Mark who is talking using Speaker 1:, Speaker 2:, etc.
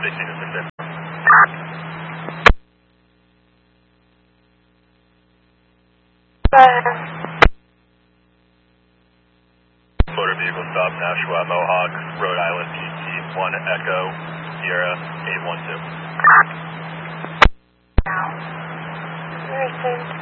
Speaker 1: 16 to 16. Motor vehicle stop, Nashua, Mohawk, Rhode Island, PT 1 Echo, Sierra 812.
Speaker 2: Now, very soon.